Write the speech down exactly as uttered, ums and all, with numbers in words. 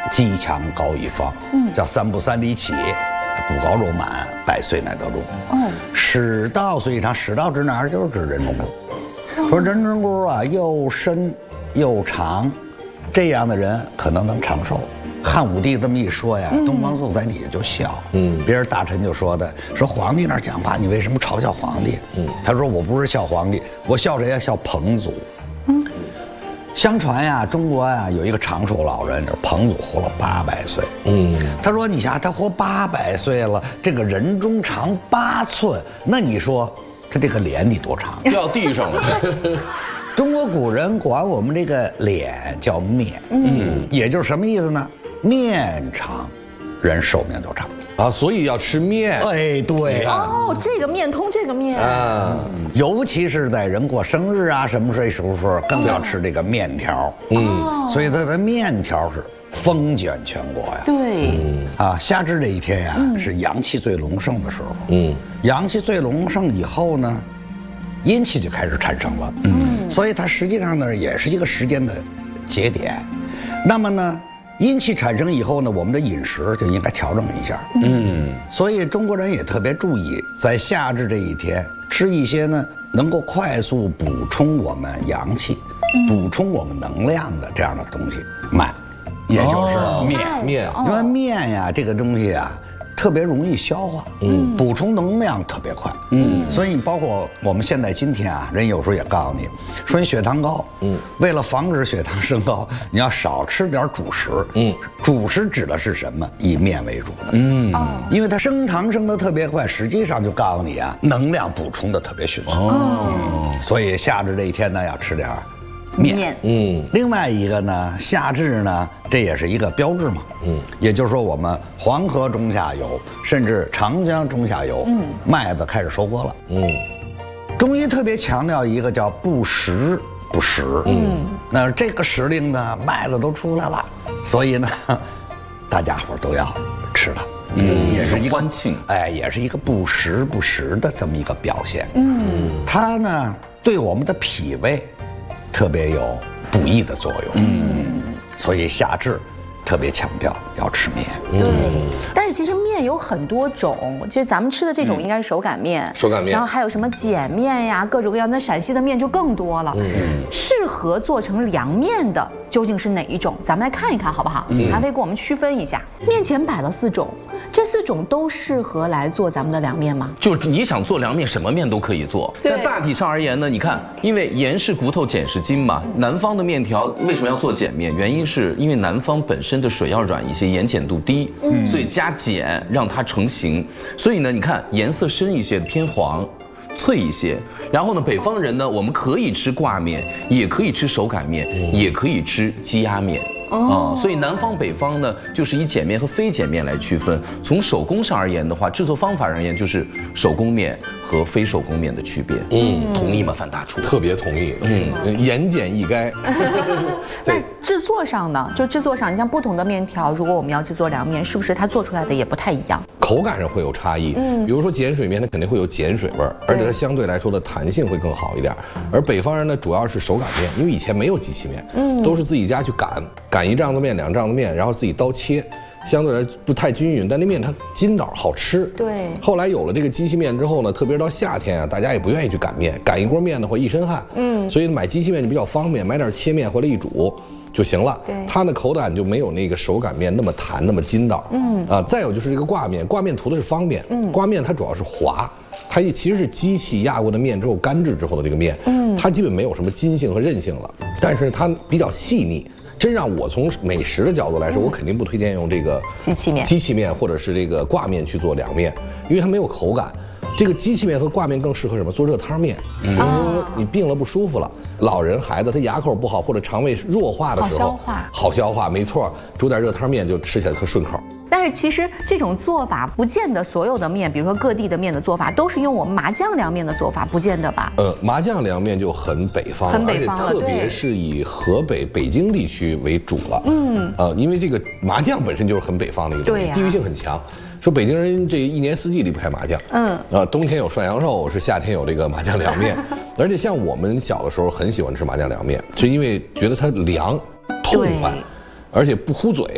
饥强高于方，嗯，叫三不三里起，骨高肉满，百岁乃得中。哦，食道虽长，食道指哪儿？就是指人中骨。说人中骨啊，又深又长，这样的人可能能长寿。汉武帝这么一说呀，嗯、东方朔在底下就笑。嗯，别人大臣就说的，说皇帝那儿讲话，你为什么嘲笑皇帝？嗯，他说我不是笑皇帝，我笑谁呀？笑彭祖。嗯，相传呀，中国呀有一个长寿老人，就是彭祖，活了八百岁。嗯，他说你想他活八百岁了，这个人中长八寸，那你说他这个脸得多长？ 掉地上了。 中国古人管我们这个脸叫面，嗯，也就是什么意思呢？面长，人寿命就长啊，所以要吃面。 哎，对哦，这个面通这个面啊， 尤其是在人过生日啊什么这时候，更要吃这个面条。嗯，所以它的面条是风卷全国呀。 对， 啊，夏至这一天呀，是阳气最隆盛的时候。嗯，阳气最隆盛以后呢，阴气就开始产生了。嗯，所以它实际上呢，也是一个时间的节点。那么呢？阴气产生以后呢，我们的饮食就应该调整一下。嗯，所以中国人也特别注意，在夏至这一天吃一些呢能够快速补充我们阳气、嗯、补充我们能量的这样的东西，麦，也就是面。哦、面，因为面呀这个东西啊特别容易消化，嗯，补充能量特别快，嗯，所以包括我们现在今天啊，人有时候也告诉你，说你血糖高，嗯，为了防止血糖升高，你要少吃点主食，嗯，主食指的是什么？以面为主的，嗯，因为它升糖升得特别快，实际上就告诉你啊，能量补充的特别迅速，哦，所以夏至这一天呢，要吃点面，嗯，另外一个呢，夏至呢，这也是一个标志嘛，嗯，也就是说我们黄河中下游，甚至长江中下游，嗯，麦子开始收割了，嗯，中医特别强调一个叫不时不食，嗯，那这个时令呢，麦子都出来了，所以呢，大家伙都要吃了，嗯，也是一个欢庆， 哎，也是一个不时不食的这么一个表现，嗯，它呢对我们的脾胃特别有补益的作用，嗯，所以夏至特别强调要吃面。 对，但是其实面有很多种，其实咱们吃的这种应该是手擀面， 手擀面， 然后还有什么碱面呀，各种各样的。陕西的面就更多了。嗯，适合做成凉面的究竟是哪一种？咱们来看一看好不好？嗯，韩飞给我们区分一下。面前摆了四种，这四种都适合来做咱们的凉面吗？ 就是你想做凉面，什么面都可以做。但大体上而言呢，你看，因为盐是骨头，碱是筋嘛。南方的面条为什么要做碱面？原因是因为南方本身的水要软一些，盐碱度低，嗯，所以加碱让它成型。所以呢，你看颜色深一些，偏黄。脆一些，然后呢，北方人呢，我们可以吃挂面，也可以吃手擀面，嗯、也可以吃鸡鸭面。哦、嗯，所以南方北方呢，就是以碱面和非碱面来区分。从手工上而言的话，制作方法而言，就是手工面和非手工面的区别。嗯，同意吗，范大厨？ 特别同意。嗯，盐碱一该。 那制作上呢？就制作上，你像不同的面条，如果我们要制作凉面，是不是它做出来的也不太一样？ 口感上会有差异。嗯，比如说碱水面，它肯定会有碱水味儿，而且它相对来说的弹性会更好一点。而北方人呢，主要是手擀面，因为以前没有机器面，嗯，都是自己家去擀。擀一丈子面、两丈子面，然后自己刀切，相对来不太均匀，但那面它筋道好吃。 对。后来有了这个机器面之后呢，特别是到夏天啊，大家也不愿意去擀面，擀一锅面的话一身汗。嗯。所以买机器面就比较方便，买点切面回来一煮就行了。对。它的口感就没有那个手擀面那么弹，那么筋道。嗯。啊，再有就是这个挂面，挂面图的是方便。嗯。挂面它主要是滑，它其实是机器压过的面之后干制之后的这个面。嗯。它基本没有什么筋性和韧性了，但是它比较细腻。真让我从美食的角度来说，我肯定不推荐用这个机器面、 机器面或者是这个挂面去做凉面，因为它没有口感。这个机器面和挂面更适合什么？做热汤面。比如说你病了不舒服了，老人孩子他牙口不好或者肠胃弱化的时候， 好消化， 好消化，没错，煮点热汤面就吃起来特顺口。 但是其实这种做法不见得所有的面，比如说各地的面的做法都是用我们麻酱凉面的做法，不见得吧？ 呃，麻酱凉面就很北方了， 很北方了， 而且特别是以河北、北京地区为主了。嗯，呃，因为这个麻酱本身就是很北方的一种，对呀，地域性很强。说北京人这一年四季离不开麻酱，嗯，啊，冬天有涮羊肉，是夏天有这个麻酱凉面，而且像我们小的时候很喜欢吃麻酱凉面，是因为觉得它凉、痛快，而且不糊嘴。